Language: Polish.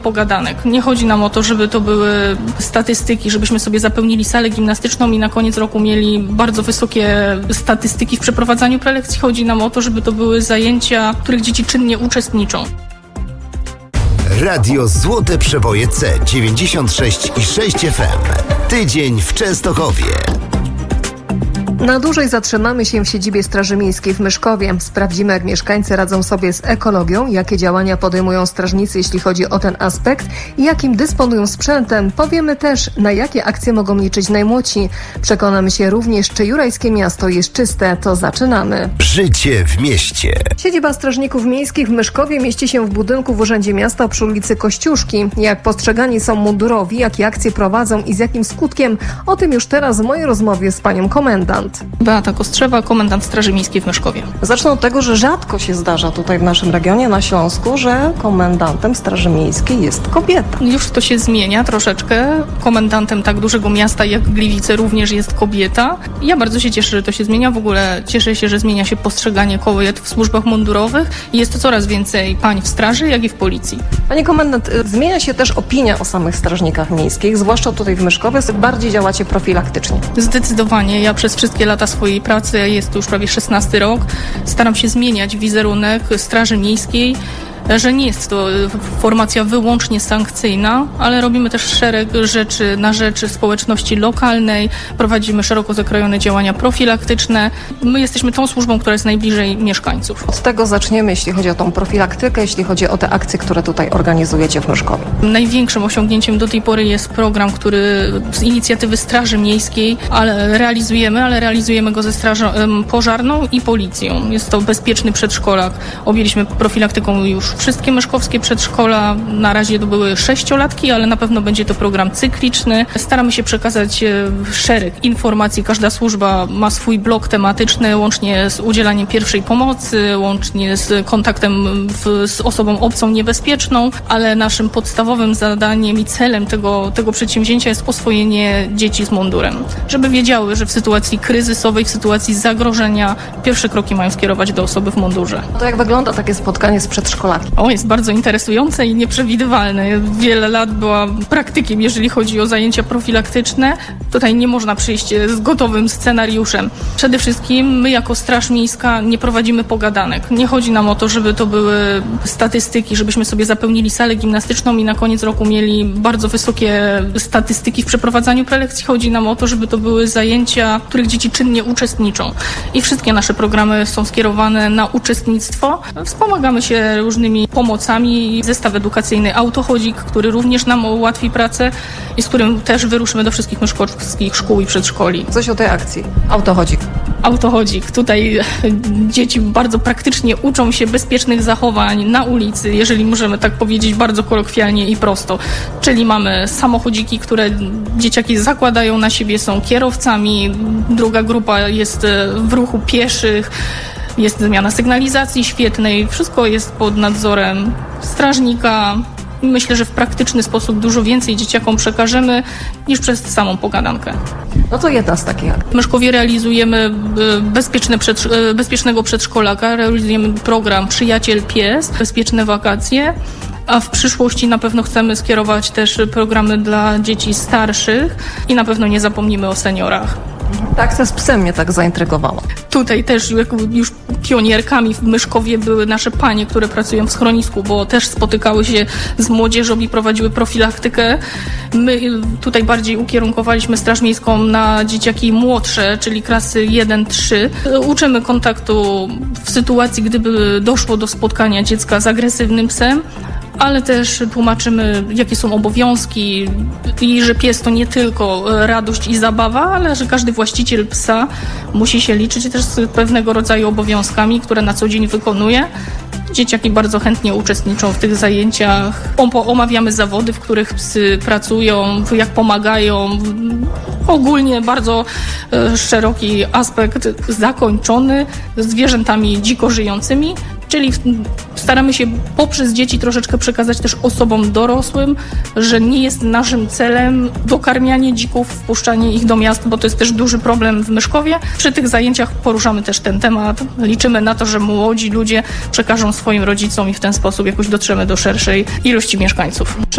pogadanek. Nie chodzi nam o to, żeby to były statystyki, żebyśmy sobie zapełnili salę gimnastyczną i na koniec roku mieli bardzo wysokie statystyki w przeprowadzaniu prelekcji. Chodzi nam o to, żeby to były zajęcia, w których dzieci czynnie uczestniczą. Radio Złote Przeboje C 96,6 FM. Tydzień w Częstochowie. Na dłużej zatrzymamy się w siedzibie Straży Miejskiej w Myszkowie. Sprawdzimy, jak mieszkańcy radzą sobie z ekologią, jakie działania podejmują strażnicy, jeśli chodzi o ten aspekt i jakim dysponują sprzętem. Powiemy też, na jakie akcje mogą liczyć najmłodsi. Przekonamy się również, czy jurajskie miasto jest czyste. To zaczynamy. Życie w mieście. Siedziba Strażników Miejskich w Myszkowie mieści się w budynku w Urzędzie Miasta przy ulicy Kościuszki. Jak postrzegani są mundurowi, jakie akcje prowadzą i z jakim skutkiem, o tym już teraz w mojej rozmowie z panią komendant. Beata Kostrzewa, komendant Straży Miejskiej w Myszkowie. Zacznę od tego, że rzadko się zdarza tutaj w naszym regionie, na Śląsku, że komendantem Straży Miejskiej jest kobieta. Już to się zmienia troszeczkę. Komendantem tak dużego miasta jak Gliwice również jest kobieta. Ja bardzo się cieszę, że to się zmienia. W ogóle cieszę się, że zmienia się postrzeganie kobiet w służbach mundurowych i jest to coraz więcej pań w straży, jak i w policji. Panie komendant, zmienia się też opinia o samych strażnikach miejskich, zwłaszcza tutaj w Myszkowie. Bardziej działacie profilaktycznie. Zdecydowanie. Ja przez wszystkie lata swojej pracy, jest to już prawie 16 rok, staram się zmieniać wizerunek Straży Miejskiej, że nie jest to formacja wyłącznie sankcyjna, ale robimy też szereg rzeczy na rzecz społeczności lokalnej, prowadzimy szeroko zakrojone działania profilaktyczne. My jesteśmy tą służbą, która jest najbliżej mieszkańców. Od tego zaczniemy, jeśli chodzi o tą profilaktykę, jeśli chodzi o te akcje, które tutaj organizujecie w Myszkowie. Największym osiągnięciem do tej pory jest program, który z inicjatywy Straży Miejskiej realizujemy go ze Strażą Pożarną i Policją. Jest to bezpieczny przedszkolak. Objęliśmy profilaktyką już wszystkie myszkowskie przedszkola. Na razie to były 6-latki, ale na pewno będzie to program cykliczny. Staramy się przekazać szereg informacji. Każda służba ma swój blok tematyczny, łącznie z udzielaniem pierwszej pomocy, łącznie z kontaktem z osobą obcą niebezpieczną, ale naszym podstawowym zadaniem i celem tego przedsięwzięcia jest oswojenie dzieci z mundurem. Żeby wiedziały, że w sytuacji kryzysowej, w sytuacji zagrożenia pierwsze kroki mają skierować do osoby w mundurze. To jak wygląda takie spotkanie z przedszkolakami? Jest bardzo interesujące i nieprzewidywalne. Wiele lat byłam praktykiem, jeżeli chodzi o zajęcia profilaktyczne. Tutaj nie można przyjść z gotowym scenariuszem. Przede wszystkim my jako Straż Miejska nie prowadzimy pogadanek. Nie chodzi nam o to, żeby to były statystyki, żebyśmy sobie zapełnili salę gimnastyczną i na koniec roku mieli bardzo wysokie statystyki w przeprowadzaniu prelekcji. Chodzi nam o to, żeby to były zajęcia, w których dzieci czynnie uczestniczą. I wszystkie nasze programy są skierowane na uczestnictwo. Wspomagamy się różnymi pomocami. Zestaw edukacyjny Autochodzik, który również nam ułatwi pracę i z którym też wyruszymy do wszystkich myszkowskich szkół i przedszkoli. Coś o tej akcji. Autochodzik. Tutaj dzieci bardzo praktycznie uczą się bezpiecznych zachowań na ulicy, jeżeli możemy tak powiedzieć bardzo kolokwialnie i prosto. Czyli mamy samochodziki, które dzieciaki zakładają na siebie, są kierowcami. Druga grupa jest w ruchu pieszych. Jest zmiana sygnalizacji świetnej, wszystko jest pod nadzorem strażnika. Myślę, że w praktyczny sposób dużo więcej dzieciakom przekażemy niż przez samą pogadankę. No to jedna z takich akcji. W Myszkowie realizujemy bezpiecznego przedszkolaka, realizujemy program Przyjaciel Pies, bezpieczne wakacje, a w przyszłości na pewno chcemy skierować też programy dla dzieci starszych i na pewno nie zapomnimy o seniorach. Akcja z psem mnie tak zaintrygowała. Tutaj też już pionierkami w Myszkowie były nasze panie, które pracują w schronisku, bo też spotykały się z młodzieżą i prowadziły profilaktykę. My tutaj bardziej ukierunkowaliśmy Straż Miejską na dzieciaki młodsze, czyli klasy 1-3. Uczymy kontaktu w sytuacji, gdyby doszło do spotkania dziecka z agresywnym psem, ale też tłumaczymy, jakie są obowiązki i że pies to nie tylko radość i zabawa, ale że każdy właściciel psa musi się liczyć też z pewnego rodzaju obowiązkami, które na co dzień wykonuje. Dzieciaki bardzo chętnie uczestniczą w tych zajęciach. Omawiamy zawody, w których psy pracują, jak pomagają. Ogólnie bardzo szeroki aspekt zakończony zwierzętami dziko żyjącymi, czyli Staramy się poprzez dzieci troszeczkę przekazać też osobom dorosłym, że nie jest naszym celem dokarmianie dzików, wpuszczanie ich do miast, bo to jest też duży problem w Myszkowie. Przy tych zajęciach poruszamy też ten temat. Liczymy na to, że młodzi ludzie przekażą swoim rodzicom i w ten sposób jakoś dotrzemy do szerszej ilości mieszkańców.